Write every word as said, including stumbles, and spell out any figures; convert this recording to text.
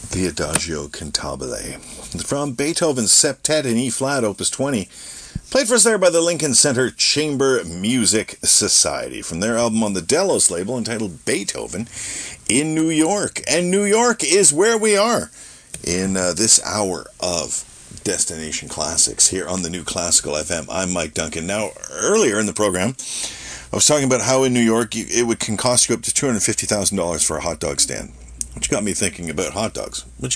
The Adagio Cantabile from Beethoven's Septet in E-flat, Opus twenty, played for us there by the Lincoln Center Chamber Music Society from their album on the Delos label entitled Beethoven in New York. And New York is where we are in uh, this hour of Destination Classics here on the New Classical F M. I'm Mike Duncan. Now, earlier in the program, I was talking about how in New York it would, can cost you up to two hundred fifty thousand dollars for a hot dog stand. Which got me thinking about hot dogs. Which